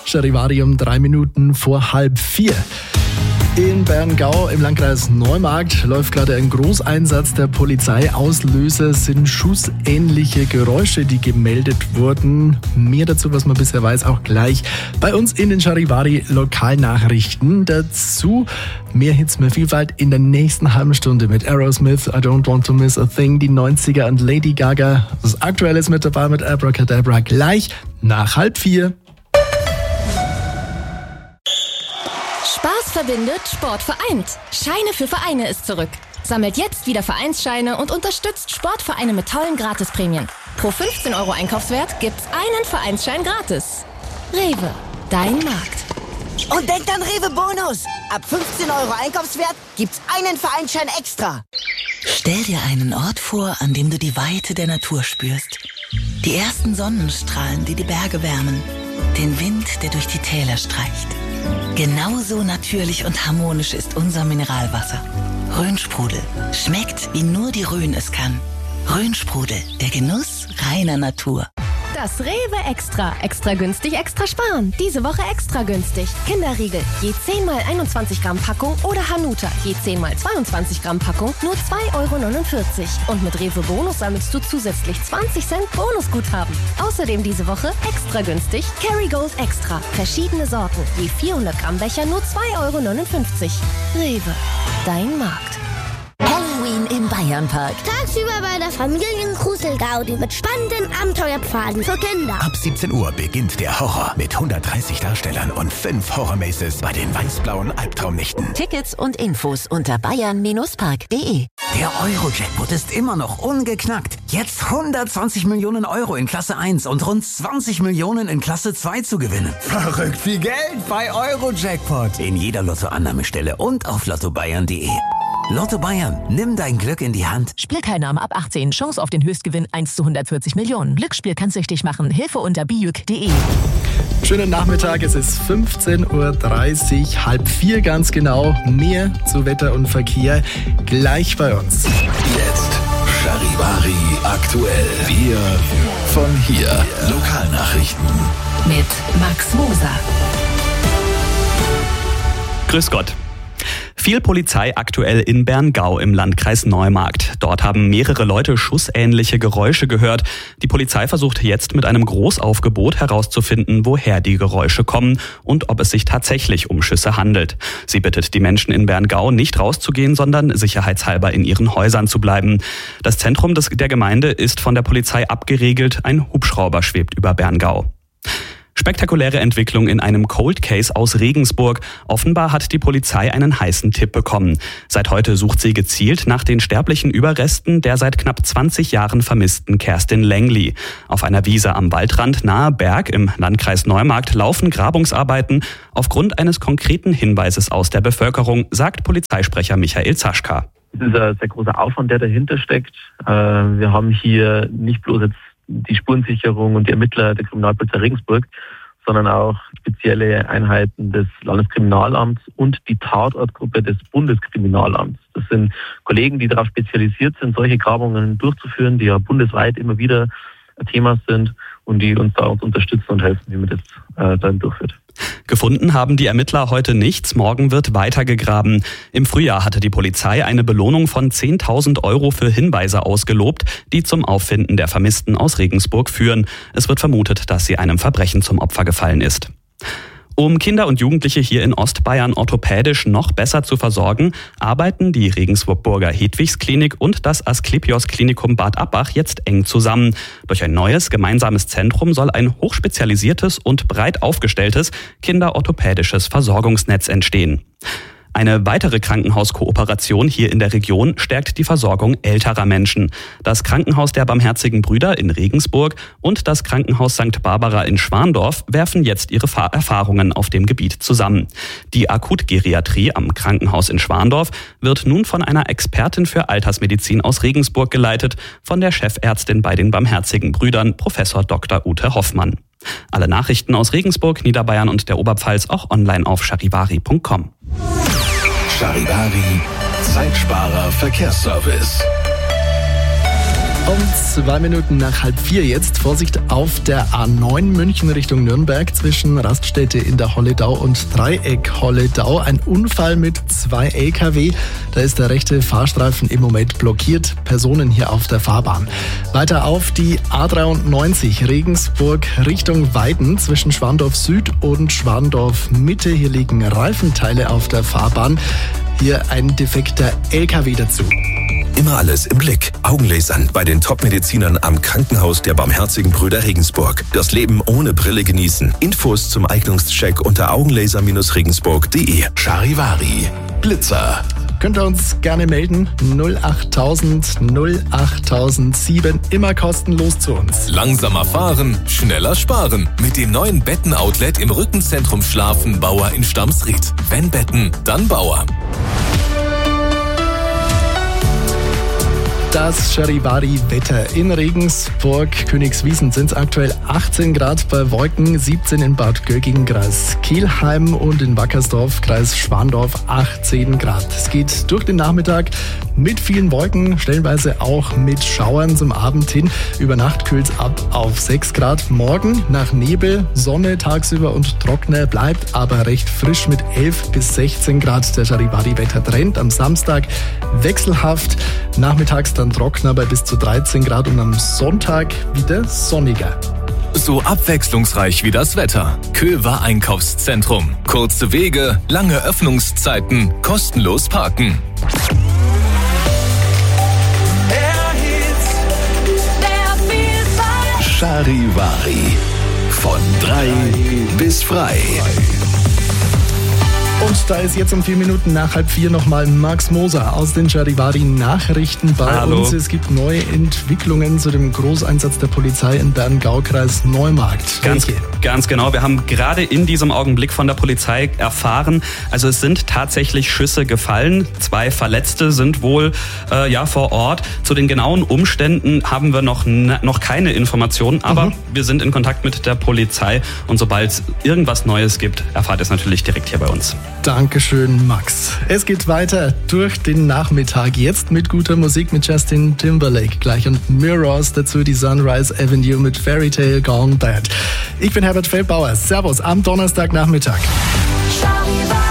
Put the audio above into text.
Charivari um 3 Minuten vor 3:30. In Berngau im Landkreis Neumarkt läuft gerade ein Großeinsatz der Polizei. Auslöser sind schussähnliche Geräusche, die gemeldet wurden. Mehr dazu, was man bisher weiß, auch gleich bei uns in den Charivari Lokalnachrichten. Dazu mehr Hits, mehr Vielfalt in der nächsten halben Stunde mit Aerosmith, I Don't Want to Miss a Thing, die 90er und Lady Gaga. Das Aktuelle ist mit dabei mit Abracadabra gleich nach 3:30. Spaß verbindet, Sport vereint. Scheine für Vereine ist zurück. Sammelt jetzt wieder Vereinsscheine und unterstützt Sportvereine mit tollen Gratisprämien. Pro 15 € Einkaufswert gibt's einen Vereinsschein gratis. Rewe, dein Markt. Und denkt an Rewe Bonus. Ab 15 € Einkaufswert gibt's einen Vereinsschein extra. Stell dir einen Ort vor, an dem du die Weite der Natur spürst. Die ersten Sonnenstrahlen, die die Berge wärmen. Den Wind, der durch die Täler streicht. Genauso natürlich und harmonisch ist unser Mineralwasser. Rhönsprudel. Schmeckt, wie nur die Rhön es kann. Rhönsprudel, der Genuss reiner Natur. Das Rewe Extra. Extra günstig, extra sparen. Diese Woche extra günstig. Kinderriegel, je 10x21 Gramm Packung oder Hanuta, je 10x22 Gramm Packung, nur 2,49 €. Und mit Rewe Bonus sammelst du zusätzlich 20 Cent Bonusguthaben. Außerdem diese Woche extra günstig Kerrygold Extra. Verschiedene Sorten, je 400 Gramm Becher, nur 2,59 €. Rewe, dein Markt. Halloween im Bayernpark. Tagsüber bei der Familiengruselgaudi mit spannenden Abenteuerpfaden für Kinder. Ab 17 Uhr beginnt der Horror mit 130 Darstellern und 5 Horror-Maces bei den weiß-blauen Albtraumnächten. Tickets und Infos unter bayern-park.de. Der Euro-Jackpot ist immer noch ungeknackt. Jetzt 120 Millionen € in Klasse 1 und rund 20 Millionen in Klasse 2 zu gewinnen. Verrückt viel Geld bei Euro-Jackpot. In jeder Lottoannahmestelle und auf lottobayern.de. Lotto Bayern, nimm dein Glück in die Hand. Spielteilnahme ab 18, Chance auf den Höchstgewinn 1 zu 140 Millionen. Glücksspiel kann süchtig machen, Hilfe unter biuk.de. Schönen Nachmittag, es ist 15:30 Uhr, 3:30 ganz genau. Mehr zu Wetter und Verkehr gleich bei uns. Jetzt Charivari aktuell. Wir von hier. Lokalnachrichten. Mit Max Moser. Grüß Gott. Viel Polizei aktuell in Berngau im Landkreis Neumarkt. Dort haben mehrere Leute schussähnliche Geräusche gehört. Die Polizei versucht jetzt mit einem Großaufgebot herauszufinden, woher die Geräusche kommen und ob es sich tatsächlich um Schüsse handelt. Sie bittet die Menschen in Berngau, nicht rauszugehen, sondern sicherheitshalber in ihren Häusern zu bleiben. Das Zentrum der Gemeinde ist von der Polizei abgeriegelt. Ein Hubschrauber schwebt über Berngau. Spektakuläre Entwicklung in einem Cold Case aus Regensburg. Offenbar hat die Polizei einen heißen Tipp bekommen. Seit heute sucht sie gezielt nach den sterblichen Überresten der seit knapp 20 Jahren vermissten Kerstin Längli. Auf einer Wiese am Waldrand nahe Berg im Landkreis Neumarkt laufen Grabungsarbeiten aufgrund eines konkreten Hinweises aus der Bevölkerung, sagt Polizeisprecher Michael Zaschka. Es ist ein sehr großer Aufwand, der dahinter steckt. Wir haben hier nicht bloß jetzt die Spurensicherung und die Ermittler der Kriminalpolizei Regensburg, sondern auch spezielle Einheiten des Landeskriminalamts und die Tatortgruppe des Bundeskriminalamts. Das sind Kollegen, die darauf spezialisiert sind, solche Grabungen durchzuführen, die ja bundesweit immer wieder ein Thema sind und die uns da unterstützen und helfen, wie man das dann durchführt. Gefunden haben die Ermittler heute nichts, morgen wird weitergegraben. Im Frühjahr hatte die Polizei eine Belohnung von 10.000 € für Hinweise ausgelobt, die zum Auffinden der Vermissten aus Regensburg führen. Es wird vermutet, dass sie einem Verbrechen zum Opfer gefallen ist. Um Kinder und Jugendliche hier in Ostbayern orthopädisch noch besser zu versorgen, arbeiten die Regensburger Hedwigsklinik und das Asklepios Klinikum Bad Abbach jetzt eng zusammen. Durch ein neues gemeinsames Zentrum soll ein hochspezialisiertes und breit aufgestelltes kinderorthopädisches Versorgungsnetz entstehen. Eine weitere Krankenhauskooperation hier in der Region stärkt die Versorgung älterer Menschen. Das Krankenhaus der Barmherzigen Brüder in Regensburg und das Krankenhaus St. Barbara in Schwandorf werfen jetzt ihre Erfahrungen auf dem Gebiet zusammen. Die Akutgeriatrie am Krankenhaus in Schwandorf wird nun von einer Expertin für Altersmedizin aus Regensburg geleitet, von der Chefärztin bei den Barmherzigen Brüdern, Professor Dr. Ute Hoffmann. Alle Nachrichten aus Regensburg, Niederbayern und der Oberpfalz auch online auf charivari.com. Charivari, Zeitsparer Verkehrsservice. Um 2 Minuten nach 3:30 jetzt. Vorsicht auf der A9 München Richtung Nürnberg zwischen Raststätte in der Holledau und Dreieck Holledau. Ein Unfall mit 2 LKW. Da ist der rechte Fahrstreifen im Moment blockiert. Personen hier auf der Fahrbahn. Weiter auf die A93 Regensburg Richtung Weiden zwischen Schwandorf Süd und Schwandorf Mitte. Hier liegen Reifenteile auf der Fahrbahn. Hier ein defekter LKW dazu. Immer alles im Blick. Augenlasern bei den Top-Medizinern am Krankenhaus der Barmherzigen Brüder Regensburg. Das Leben ohne Brille genießen. Infos zum Eignungscheck unter augenlaser-regensburg.de. Charivari. Blitzer. Könnt ihr uns gerne melden. 08000 08007. Immer kostenlos zu uns. Langsamer fahren, schneller sparen. Mit dem neuen Betten-Outlet im Rückenzentrum Schlafen Bauer in Stamsried. Wenn Betten, dann Bauer. Das Charivari-Wetter in Regensburg, Königswiesen sind es aktuell 18 Grad bei Wolken, 17 in Bad Gögging, Kreis Kelheim und in Wackersdorf, Kreis Schwandorf 18 Grad. Es geht durch den Nachmittag mit vielen Wolken, stellenweise auch mit Schauern zum Abend hin. Über Nacht kühlt es ab auf 6 Grad. Morgen nach Nebel, Sonne tagsüber und trockener, bleibt aber recht frisch mit 11 bis 16 Grad. Der Charivari-Wettertrend am Samstag wechselhaft, nachmittags dann trockener bei bis zu 13 Grad und am Sonntag wieder sonniger. So abwechslungsreich wie das Wetter. Köver Einkaufszentrum. Kurze Wege, lange Öffnungszeiten, kostenlos parken. Charivari. Von 3 bis frei. Und da ist jetzt um 4 Minuten nach 3:30 nochmal Max Moser aus den Charivari-Nachrichten bei uns. Es gibt neue Entwicklungen zu dem Großeinsatz der Polizei in Bern-Gau-Kreis Neumarkt. Ganz genau. Wir haben gerade in diesem Augenblick von der Polizei erfahren, also es sind tatsächlich Schüsse gefallen. 2 Verletzte sind wohl vor Ort. Zu den genauen Umständen haben wir noch keine Informationen, aber wir sind in Kontakt mit der Polizei und sobald es irgendwas Neues gibt, erfahrt ihr es natürlich direkt hier bei uns. Dankeschön, Max. Es geht weiter durch den Nachmittag. Jetzt mit guter Musik mit Justin Timberlake gleich und Mirrors, dazu die Sunrise Avenue mit Fairy Tale Gone Bad. Ich bin Herbert Feldbauer. Servus am Donnerstagnachmittag.